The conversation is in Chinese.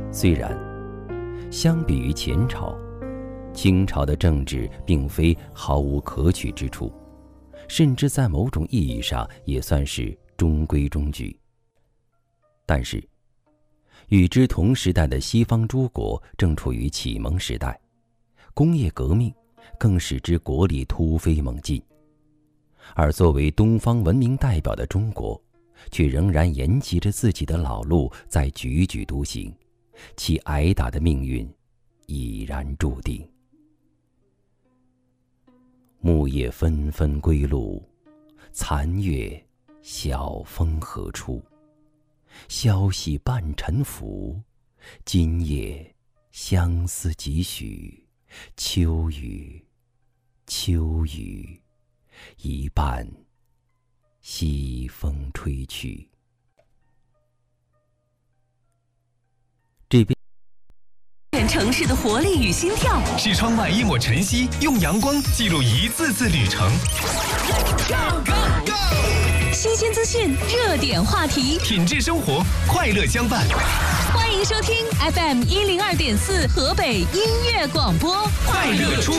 虽然相比于前朝，清朝的政治并非毫无可取之处，甚至在某种意义上也算是中规中矩。但是与之同时代的西方诸国正处于启蒙时代，工业革命更使之国力突飞猛进，而作为东方文明代表的中国，却仍然沿袭着自己的老路在踽踽独行，其挨打的命运已然注定。木叶纷纷归路，残月晓风何处？消息半沉浮，今夜相思几许？秋雨，秋雨，一半西风吹去。这边城市的活力与心跳， 是窗外一抹晨曦，用阳光记录一次次旅程。Go go go！ 新鲜资讯，热点话题， 品质生活，快乐相伴。 欢迎收听 FM102.4河北音乐广播， 快乐出